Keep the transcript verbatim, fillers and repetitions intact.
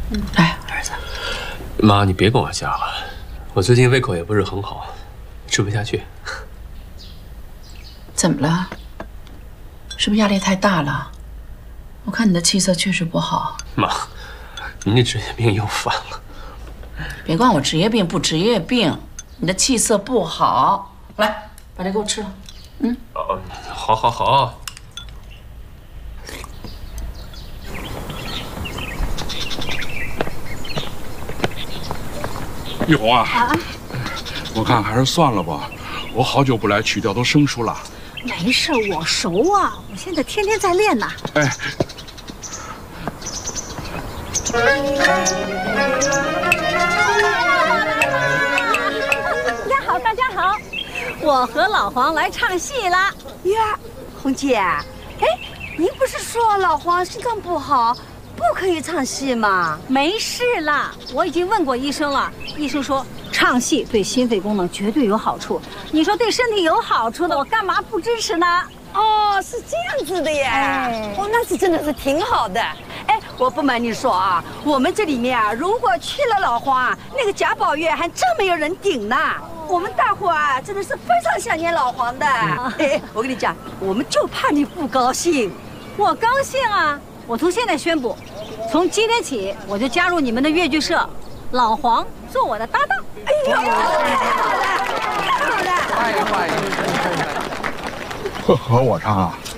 嗯，哎，儿子， 妈，你别跟我瞎了，我最近胃口也不是很好，吃不下去。 怎么了？是不是压力太大了？我看你的气色确实不好。 妈，您这职业病又犯了。 别管我职业病不职业病，你的气色不好。来，把这给我吃了。嗯。 哦，好，好，好。 玉红啊，啊我看还是算了吧。我好久不来，曲调都生疏了。 没事，我熟啊，我现在天天在练呢。哎。大家好，大家好，我和老黄来唱戏了。 呀，红姐，哎，您不是说老黄心脏不好？不可以唱戏吗？ 没事啦，我已经问过医生了，医生说唱戏对心肺功能绝对有好处。你说对身体有好处的，我干嘛不支持呢？ 哦，是这样子的耶。哎、哦，那是真的是挺好的。哎，我不瞒你说啊，我们这里面啊，如果去了老黄啊，那个贾宝月还真没有人顶呢。我们大伙啊，真的是非常想念老黄的。哎，我跟你讲，我们就怕你不高兴。 我高兴啊！我从现在宣布，从今天起我就加入你们的越剧社，老黄做我的搭档。哎呦，太好了，太好了！ 欢迎欢迎！和我唱啊？